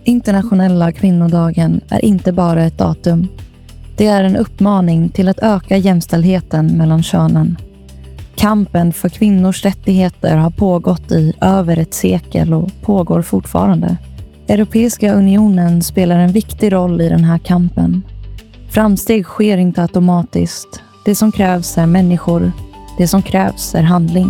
Internationella kvinnodagen är inte bara ett datum. Det är en uppmaning till att öka jämställdheten mellan könen. Kampen för kvinnors rättigheter har pågått i över ett sekel och pågår fortfarande. Europeiska unionen spelar en viktig roll i den här kampen. Framsteg sker inte automatiskt. Det som krävs är människor. Det som krävs är handling.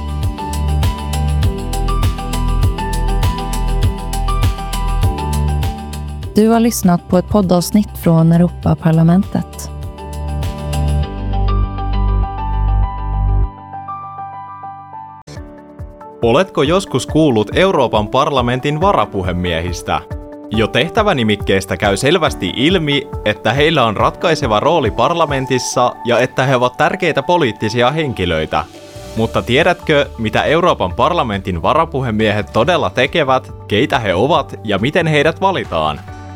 Du har lyssnat på ett poddavsnitt från Europaparlamentet. Oletko joskus kuullut Euroopan parlamentin varapuhemiehistä? Jo tehtävänimikkeestä käy selvästi ilmi, että heillä on ratkaiseva rooli parlamentissa ja että he ovat tärkeitä poliittisia henkilöitä. Mutta tiedätkö, mitä Euroopan parlamentin varapuhemiehet todella tekevät, keitä he ovat ja miten heidät valitaan?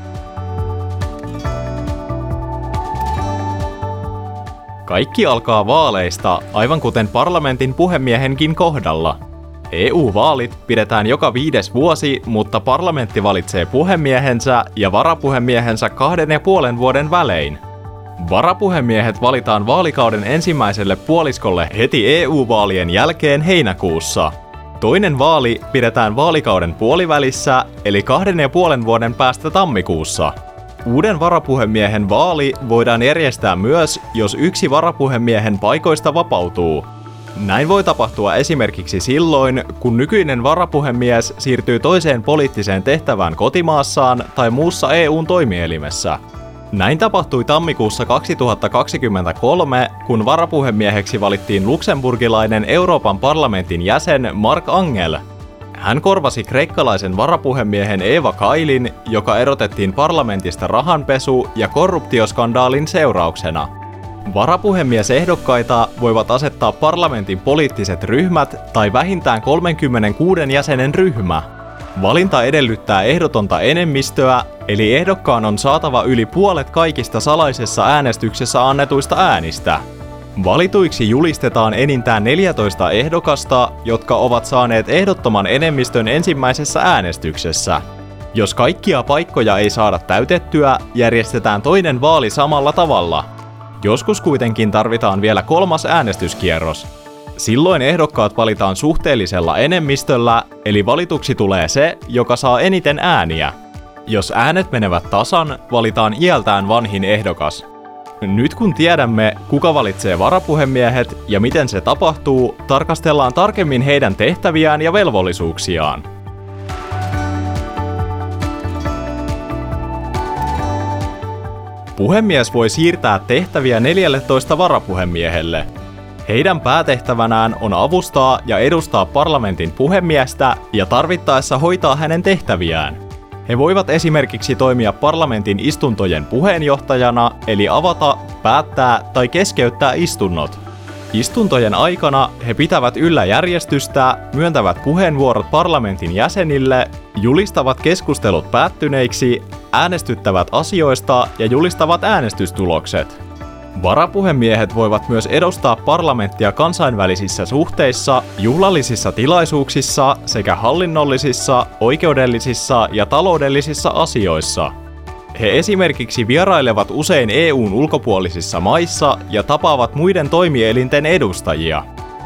Kaikki alkaa vaaleista, aivan kuten parlamentin puhemiehenkin kohdalla. EU-vaalit pidetään joka 5 vuosi, mutta parlamentti valitsee puhemiehensä ja varapuhemiehensä 2,5 vuoden välein. Varapuhemiehet valitaan vaalikauden ensimmäiselle puoliskolle heti EU-vaalien jälkeen heinäkuussa. Toinen vaali pidetään vaalikauden puolivälissä, eli 2,5 vuoden päästä tammikuussa. Uuden varapuhemiehen vaali voidaan järjestää myös, jos yksi varapuhemiehen paikoista vapautuu. Näin voi tapahtua esimerkiksi silloin, kun nykyinen varapuhemies siirtyy toiseen poliittiseen tehtävään kotimaassaan tai muussa EU:n toimielimessä. Näin tapahtui tammikuussa 2023, kun varapuhemieheksi valittiin luxemburgilainen Euroopan parlamentin jäsen Marc Angel. Hän korvasi kreikkalaisen varapuhemiehen Eva Kailin, joka erotettiin parlamentista rahanpesu- ja korruptioskandaalin seurauksena. Varapuhemiesehdokkaita voivat asettaa parlamentin poliittiset ryhmät tai vähintään 36 jäsenen ryhmä. Valinta edellyttää ehdotonta enemmistöä, eli ehdokkaan on saatava yli puolet kaikista salaisessa äänestyksessä annetuista äänistä. Valituiksi julistetaan enintään 14 ehdokasta, jotka ovat saaneet ehdottoman enemmistön ensimmäisessä äänestyksessä. Jos kaikkia paikkoja ei saada täytettyä, järjestetään toinen vaali samalla tavalla. Joskus kuitenkin tarvitaan vielä 3. äänestyskierros. Silloin ehdokkaat valitaan suhteellisella enemmistöllä, eli valituksi tulee se, joka saa eniten ääniä. Jos äänet menevät tasan, valitaan iältään vanhin ehdokas. Nyt kun tiedämme, kuka valitsee varapuhemiehet ja miten se tapahtuu, tarkastellaan tarkemmin heidän tehtäviään ja velvollisuuksiaan. Puhemies voi siirtää tehtäviä 14 varapuhemiehelle. Heidän päätehtävänään on avustaa ja edustaa parlamentin puhemiestä ja tarvittaessa hoitaa hänen tehtäviään. He voivat esimerkiksi toimia parlamentin istuntojen puheenjohtajana, eli avata, päättää tai keskeyttää istunnot. Istuntojen aikana he pitävät yllä järjestystä, myöntävät puheenvuorot parlamentin jäsenille, julistavat keskustelut päättyneiksi, äänestyttävät asioista ja julistavat äänestystulokset. Varapuhemiehet voivat myös edustaa parlamenttia kansainvälisissä suhteissa, juhlallisissa tilaisuuksissa sekä hallinnollisissa, oikeudellisissa ja taloudellisissa asioissa. He esimerkiksi vierailevat usein EU:n ulkopuolisissa maissa ja tapaavat muiden toimielinten edustajia.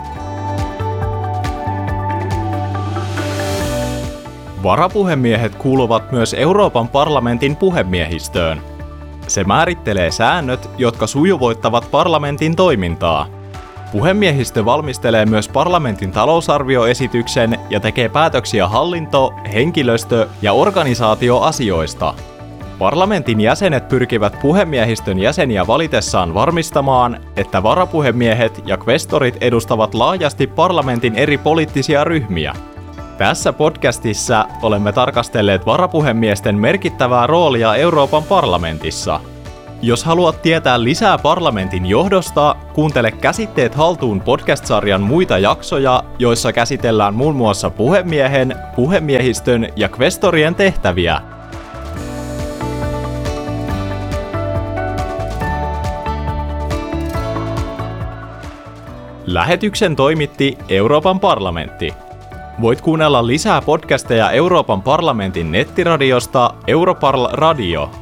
Varapuhemiehet kuuluvat myös Euroopan parlamentin puhemiehistöön. Se määrittelee säännöt, jotka sujuvoittavat parlamentin toimintaa. Puhemiehistö valmistelee myös parlamentin talousarvioesityksen ja tekee päätöksiä hallinto-, henkilöstö- ja organisaatioasioista. Parlamentin jäsenet pyrkivät puhemiehistön jäseniä valitessaan varmistamaan, että varapuhemiehet ja kvestorit edustavat laajasti parlamentin eri poliittisia ryhmiä. Tässä podcastissa olemme tarkastelleet varapuhemiesten merkittävää roolia Euroopan parlamentissa. Jos haluat tietää lisää parlamentin johdosta, kuuntele Käsitteet haltuun podcast-sarjan muita jaksoja, joissa käsitellään muun muassa puhemiehen, puhemiehistön ja kvestorien tehtäviä. Lähetyksen toimitti Euroopan parlamentti. Voit kuunnella lisää podcasteja Euroopan parlamentin nettiradiosta Europarl Radio.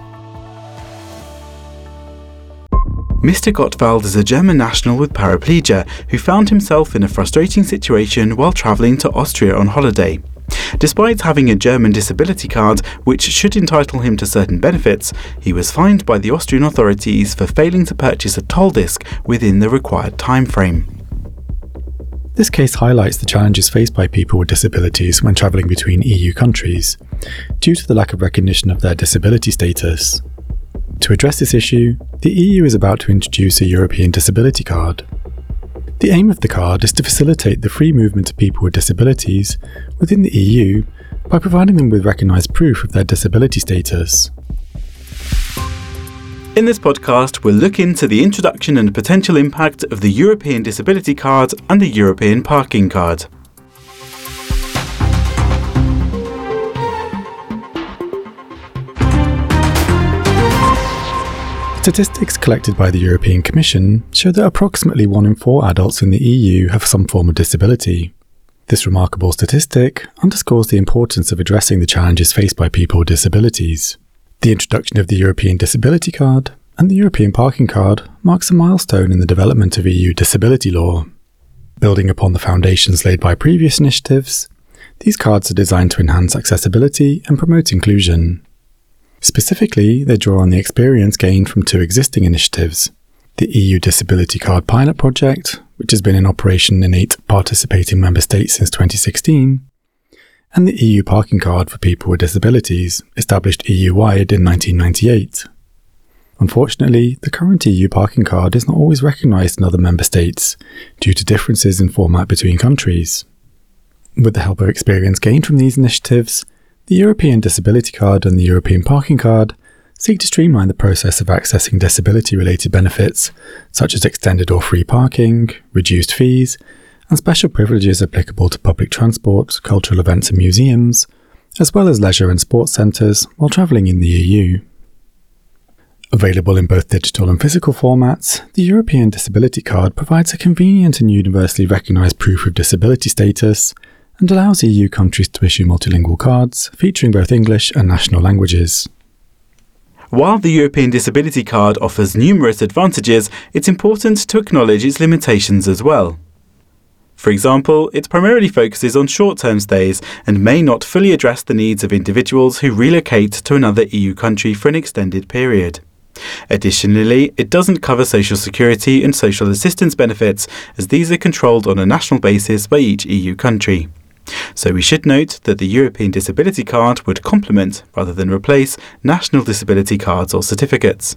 Mr. Gottwald is a German national with paraplegia who found himself in a frustrating situation while travelling to Austria on holiday. Despite having a German disability card, which should entitle him to certain benefits, he was fined by the Austrian authorities for failing to purchase a toll disc within the required time frame. This case highlights the challenges faced by people with disabilities when travelling between EU countries, due to the lack of recognition of their disability status. To address this issue, the EU is about to introduce a European Disability Card. The aim of the card is to facilitate the free movement of people with disabilities within the EU by providing them with recognised proof of their disability status. In this podcast, we'll look into the introduction and potential impact of the European Disability Card and the European Parking Card. Statistics collected by the European Commission show that approximately 1 in 4 adults in the EU have some form of disability. This remarkable statistic underscores the importance of addressing the challenges faced by people with disabilities. The introduction of the European Disability Card and the European Parking Card marks a milestone in the development of EU disability law. Building upon the foundations laid by previous initiatives, these cards are designed to enhance accessibility and promote inclusion. Specifically, they draw on the experience gained from 2 existing initiatives: the EU Disability Card Pilot Project, which has been in operation in 8 participating member states since 2016, and the EU Parking Card for People with Disabilities, established EU-wide in 1998. Unfortunately, the current EU Parking Card is not always recognised in other member states, due to differences in format between countries. With the help of experience gained from these initiatives, the European Disability Card and the European Parking Card seek to streamline the process of accessing disability-related benefits, such as extended or free parking, reduced fees, and special privileges applicable to public transport, cultural events and museums, as well as leisure and sports centres while travelling in the EU. Available in both digital and physical formats, the European Disability Card provides a convenient and universally recognised proof of disability status and allows EU countries to issue multilingual cards featuring both English and national languages. While the European Disability Card offers numerous advantages, it's important to acknowledge its limitations as well. For example, it primarily focuses on short-term stays and may not fully address the needs of individuals who relocate to another EU country for an extended period. Additionally, it doesn't cover social security and social assistance benefits, as these are controlled on a national basis by each EU country. So we should note that the European Disability Card would complement, rather than replace, national disability cards or certificates.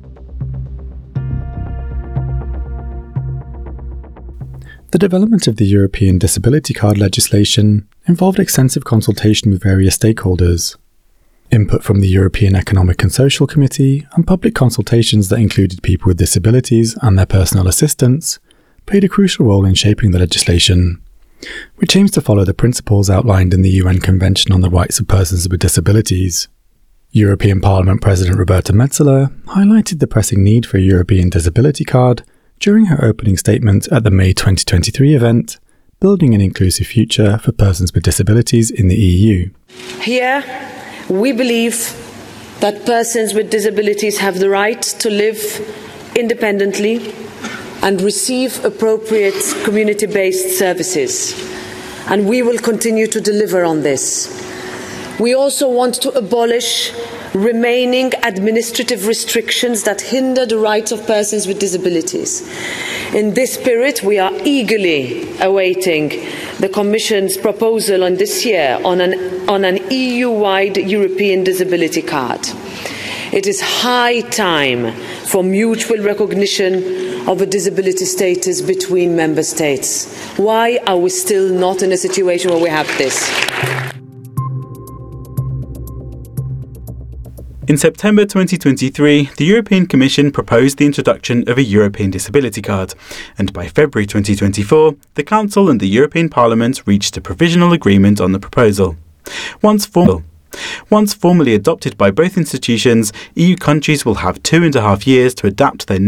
The development of the European Disability Card legislation involved extensive consultation with various stakeholders, input from the European Economic and Social Committee, and public consultations that included people with disabilities and their personal assistants played a crucial role in shaping the legislation, which aims to follow the principles outlined in the UN Convention on the Rights of Persons with Disabilities. European Parliament President Roberta Metsola highlighted the pressing need for a European Disability Card during her opening statement at the May 2023 event, Building an Inclusive Future for Persons with Disabilities in the EU. Here, we believe that persons with disabilities have the right to live independently and receive appropriate community-based services. And we will continue to deliver on this. We also want to abolish remaining administrative restrictions that hinder the rights of persons with disabilities. In this spirit, we are eagerly awaiting the Commission's proposal on this year on an EU-wide European Disability Card. It is high time for mutual recognition of a disability status between member states. Why are we still not in a situation where we have this? In September 2023, the European Commission proposed the introduction of a European Disability Card, and by February 2024, the Council and the European Parliament reached a provisional agreement on the proposal. Once formally adopted by both institutions, EU countries will have 2.5 years to adapt their